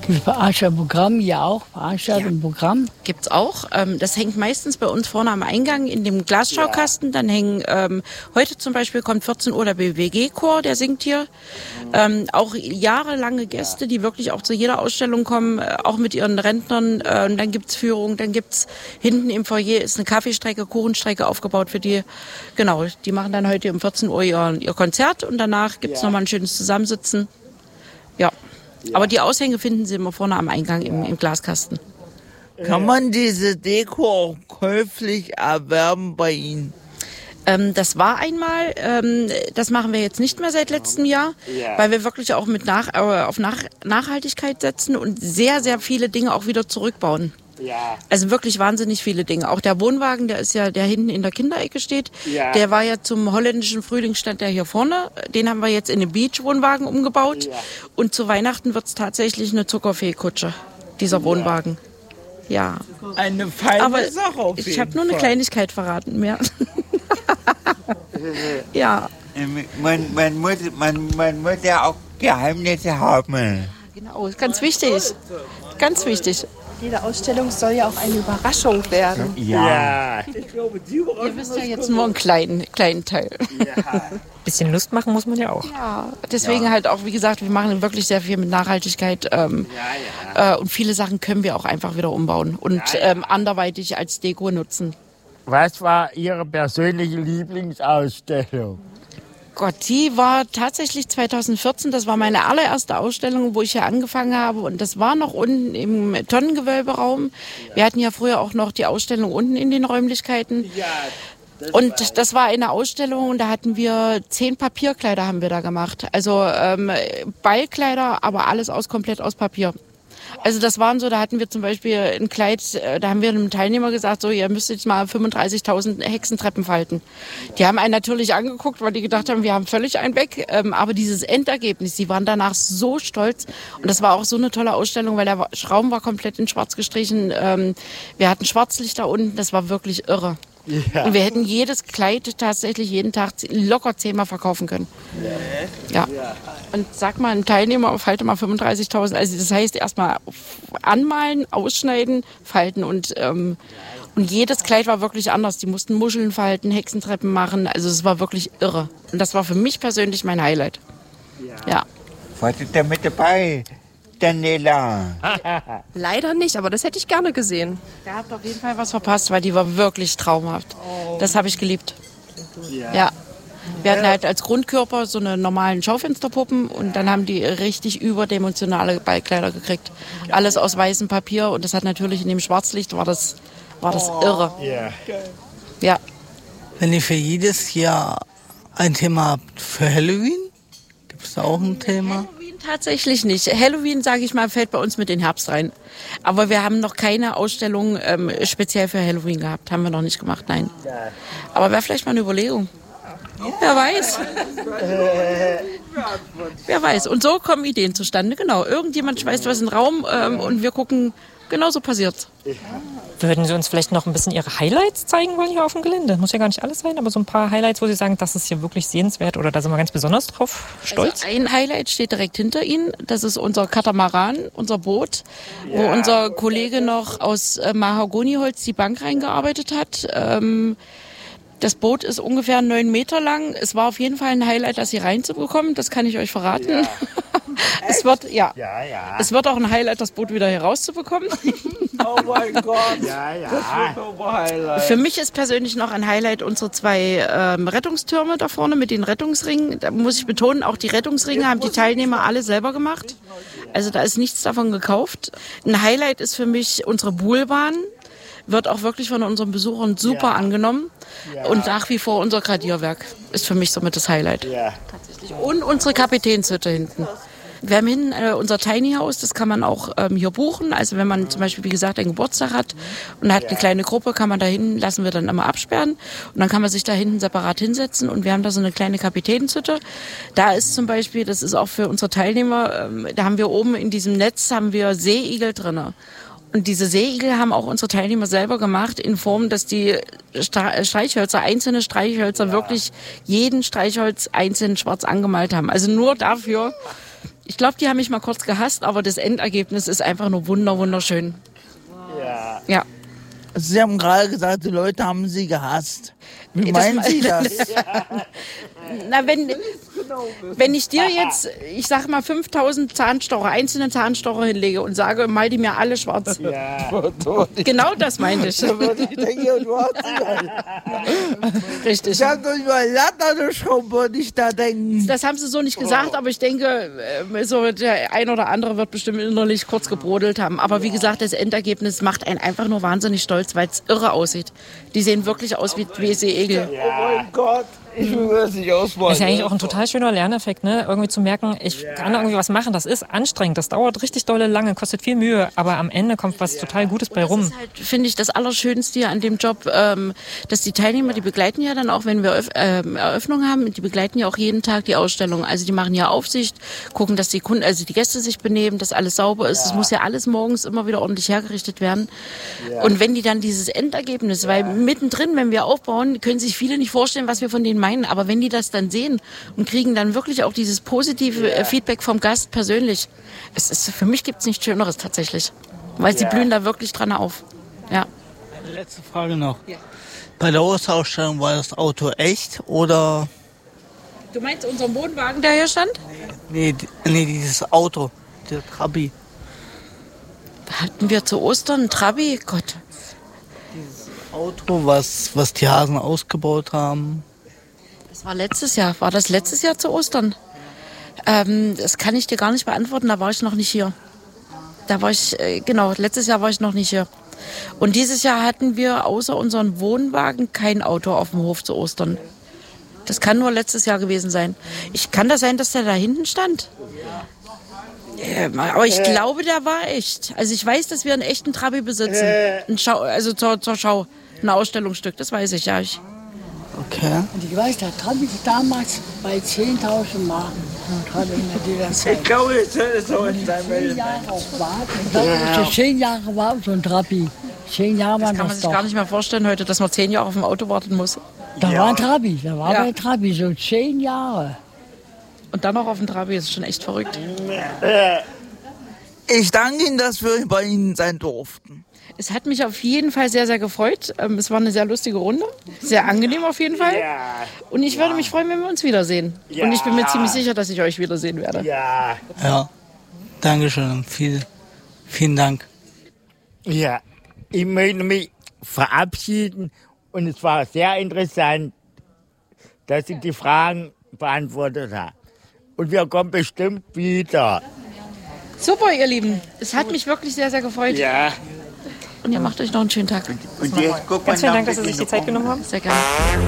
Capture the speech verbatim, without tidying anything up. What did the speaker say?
Veranstaltungsprogramm, ja auch, Veranstaltungsprogramm. Gibt's auch. Ähm, das hängt meistens bei uns vorne am Eingang in dem Glasschaukasten. Dann hängen, ähm, heute zum Beispiel kommt vierzehn Uhr der B W G-Chor, der singt hier. Ähm, auch jahrelange Gäste, die wirklich auch zu jeder Ausstellung kommen, äh, auch mit ihren Rentnern. Äh, und dann gibt's Führung, dann gibt's hinten im Foyer ist eine Kaffeestrecke, Kuchenstrecke aufgebaut für die. Genau, die machen dann heute um vierzehn Uhr ihr, ihr Konzert und danach gibt's ja. nochmal ein schönes Zusammensitzen. Ja. Ja. Aber die Aushänge finden Sie immer vorne am Eingang im, im Glaskasten. Kann man diese Deko auch käuflich erwerben bei Ihnen? Ähm, das war einmal, ähm, das machen wir jetzt nicht mehr seit letztem Jahr, ja. weil wir wirklich auch mit nach, äh, auf nach, Nachhaltigkeit setzen und sehr, sehr viele Dinge auch wieder zurückbauen. Ja. Also wirklich wahnsinnig viele Dinge. Auch der Wohnwagen, der ist ja, der hinten in der Kinderecke steht, ja. der war ja zum holländischen Frühling, stand der hier vorne. Den haben wir jetzt in den Beach-Wohnwagen umgebaut. Ja. Und zu Weihnachten wird es tatsächlich eine Zuckerfee-Kutsche, dieser ja. Wohnwagen. Ja. Eine feine Aber Sache auf jeden ich habe nur eine Fall. Kleinigkeit verraten, mehr. Ja. Man, man, muss, man, man muss ja auch Geheimnisse haben. Genau, ganz wichtig. Ganz wichtig. Jede Ausstellung soll ja auch eine Überraschung werden. Ja. Ich glaube, die Überraschung Ihr wisst ja jetzt nur einen kleinen, kleinen Teil. Ja. Bisschen Lust machen muss man ja auch. Ja, deswegen ja. halt auch, wie gesagt, wir machen wirklich sehr viel mit Nachhaltigkeit. Ähm, ja, ja. Äh, und viele Sachen können wir auch einfach wieder umbauen und ja, ja. Ähm, anderweitig als Deko nutzen. Was war Ihre persönliche Lieblingsausstellung? Gott, die war tatsächlich zwanzig vierzehn, das war meine allererste Ausstellung, wo ich hier angefangen habe und das war noch unten im Tonnengewölberaum. Wir hatten ja früher auch noch die Ausstellung unten in den Räumlichkeiten und das war eine Ausstellung und da hatten wir zehn Papierkleider haben wir da gemacht. Also ähm, Ballkleider, aber alles aus komplett aus Papier. Also das waren so, da hatten wir zum Beispiel ein Kleid, da haben wir einem Teilnehmer gesagt, so ihr müsst jetzt mal fünfunddreißigtausend Hexentreppen falten. Die haben einen natürlich angeguckt, weil die gedacht haben, wir haben völlig einen weg. Aber dieses Endergebnis, die waren danach so stolz. Und das war auch so eine tolle Ausstellung, weil der Raum war komplett in schwarz gestrichen. Wir hatten Schwarzlichter unten, das war wirklich irre. Ja. Und wir hätten jedes Kleid tatsächlich jeden Tag locker zehnmal verkaufen können. Ja. Und sag mal, ein Teilnehmer, falte mal fünfunddreißigtausend. Also das heißt erstmal anmalen, ausschneiden, falten. Und, ähm, und jedes Kleid war wirklich anders. Die mussten Muscheln falten, Hexentreppen machen. Also es war wirklich irre. Und das war für mich persönlich mein Highlight. Ja. ja. Was ist da mit dabei? Daniela. Leider nicht, aber das hätte ich gerne gesehen. Ihr habt auf jeden Fall was verpasst, weil die war wirklich traumhaft. Das habe ich geliebt. Ja. ja. Wir hatten halt als Grundkörper so eine normalen Schaufensterpuppen und dann haben die richtig überdimensionale Ballkleider gekriegt. Alles aus weißem Papier und das hat natürlich in dem Schwarzlicht war das, war das irre. Ja. Wenn ihr für jedes Jahr ein Thema habt für Halloween, gibt es da auch ein Thema? Tatsächlich nicht. Halloween, sage ich mal, fällt bei uns mit in den Herbst rein. Aber wir haben noch keine Ausstellung ähm, speziell für Halloween gehabt. Haben wir noch nicht gemacht, nein. Aber wäre vielleicht mal eine Überlegung. Wer weiß. Wer weiß. Und so kommen Ideen zustande. Genau. Irgendjemand schmeißt was in den Raum ähm, und wir gucken, genau so passiert's. Würden Sie uns vielleicht noch ein bisschen Ihre Highlights zeigen wollen hier auf dem Gelände? Muss ja gar nicht alles sein, aber so ein paar Highlights, wo Sie sagen, das ist hier wirklich sehenswert oder da sind wir ganz besonders drauf stolz? Also ein Highlight steht direkt hinter Ihnen. Das ist unser Katamaran, unser Boot, ja. wo unser Kollege noch aus äh, Mahagoniholz die Bank reingearbeitet hat. Ähm, Das Boot ist ungefähr neun Meter lang. Es war auf jeden Fall ein Highlight, das hier reinzubekommen. Das kann ich euch verraten. Ja. es wird, ja. Ja, ja. Es wird auch ein Highlight, das Boot wieder hier rauszubekommen. Oh mein Gott. Ja, ja. Das wird ein Highlight. Für mich ist persönlich noch ein Highlight unsere zwei ähm, Rettungstürme da vorne mit den Rettungsringen. Da muss ich betonen, auch die Rettungsringe haben die Teilnehmer alle selber gemacht. Also da ist nichts davon gekauft. Ein Highlight ist für mich unsere Buhlbahn. Wird auch wirklich von unseren Besuchern super ja. angenommen. Ja. Und nach wie vor unser Gradierwerk ist für mich somit das Highlight. Ja. Tatsächlich. Und unsere Kapitänshütte hinten. Wir haben hinten äh, unser Tiny House, das kann man auch ähm, hier buchen. Also wenn man zum Beispiel, wie gesagt, einen Geburtstag hat und hat eine kleine Gruppe, kann man da hinten, lassen wir dann immer absperren. Und dann kann man sich da hinten separat hinsetzen. Und wir haben da so eine kleine Kapitänshütte. Da ist zum Beispiel, das ist auch für unsere Teilnehmer, ähm, da haben wir oben in diesem Netz haben wir Seeigel drinne. Und diese Seeigel haben auch unsere Teilnehmer selber gemacht, in Form, dass die Streichhölzer, einzelne Streichhölzer, ja. wirklich jeden Streichholz einzeln schwarz angemalt haben. Also nur dafür, Ich glaube, die haben mich mal kurz gehasst, aber das Endergebnis ist einfach nur wunder, wunderschön. Ja. Ja. Sie haben gerade gesagt, die Leute haben Sie gehasst. Wie Das- meinen Sie das? Na, wenn, wenn ich dir jetzt, ich sag mal, fünftausend Zahnstocher, einzelne Zahnstocher hinlege und sage, mal die mir alle schwarz. Genau das meinte ich. Ich denke, du hast sie halt. Richtig. Ich habe doch über Latte geschoben, würde ich da denken. Das haben sie so nicht gesagt, aber ich denke, äh, so der ein oder andere wird bestimmt innerlich kurz gebrodelt haben. Aber wie gesagt, das Endergebnis macht einen einfach nur wahnsinnig stolz, weil es irre aussieht. Die sehen wirklich aus wie W C-Egel. Oh mein Gott, ich will das nicht ausmalen. Das ist ja eigentlich auch ein total schöner Lerneffekt, ne? Irgendwie zu merken, ich kann irgendwie was machen, das ist anstrengend, das dauert richtig dolle lange, kostet viel Mühe, aber am Ende kommt was total Gutes bei rum. Das ist halt, finde ich, das Allerschönste hier an dem Job, ähm, dass die Teilnehmer, die begleiten ja dann auch, wenn wir Eröff ähm, Eröffnung haben, die begleiten ja auch jeden Tag die Ausstellung. Also die machen ja Aufsicht, gucken, dass die Kunden, also die Gäste sich benehmen, dass alles sauber ist. Es muss ja alles morgens immer wieder ordentlich hergerichtet werden. Und wenn die dann dieses Endergebnis, weil mittendrin, wenn wir aufbauen, können sich viele nicht vorstellen, was wir von denen meinen. Aber wenn die das dann sehen und kriegen dann wirklich auch dieses positive äh, Feedback vom Gast persönlich, es ist, für mich gibt es nichts Schöneres tatsächlich. Weil sie blühen da wirklich dran auf. Ja. Letzte Frage noch. Bei der Ostersausstellung war das Auto echt oder... Du meinst unseren Wohnwagen, der hier stand? Nee, die- nee dieses Auto, der Trabi. Hatten wir zu Ostern einen Trabi? Gott. Auto, was, was die Hasen ausgebaut haben. Das war letztes Jahr. War das letztes Jahr zu Ostern? Ähm, das kann ich dir gar nicht beantworten, da war ich noch nicht hier. Da war ich, äh, genau, letztes Jahr war ich noch nicht hier. Und dieses Jahr hatten wir außer unseren Wohnwagen kein Auto auf dem Hof zu Ostern. Das kann nur letztes Jahr gewesen sein. Ich, kann das sein, dass der da hinten stand? Ähm, aber ich glaube, der war echt. Also ich weiß, dass wir einen echten Trabi besitzen. Ein Schau, also zur, zur Schau. Ein Ausstellungsstück, das weiß ich, ja. Ich, Okay. Und ich weiß, der Trabi damals bei zehntausend Marken. Der Trabi in dieser Zeit. Ich glaube, ich soll es so in seinem Zehn Jahre auf warten. Ich dachte, zehn Jahre war so ein Trabi. Zehn Jahre das waren kann man das sich doch. gar nicht mehr vorstellen heute, dass man zehn Jahre auf dem Auto warten muss. Da war ein Trabi, da war Ja. bei Trabi so zehn Jahre. Und dann noch auf dem Trabi, das ist schon echt verrückt. Ich danke Ihnen, dass wir bei Ihnen sein durften. Es hat mich auf jeden Fall sehr, sehr gefreut. Ähm, Es war eine sehr lustige Runde. Sehr angenehm auf jeden Fall. Und ich würde mich freuen, wenn wir uns wiedersehen. Und ich bin mir ziemlich sicher, dass ich euch wiedersehen werde. Ja. Ja. Dankeschön. Viel, vielen Dank. Ja, ich möchte mich verabschieden und es war sehr interessant, dass ich die Fragen beantwortet habe. Und wir kommen bestimmt wieder. Super, ihr Lieben. Es hat mich wirklich sehr, sehr gefreut. Ja. Und ihr macht euch noch einen schönen Tag. Und jetzt guck mal Ganz vielen nach Dank, dass Sie sich die Zeit genommen haben. Sehr gerne.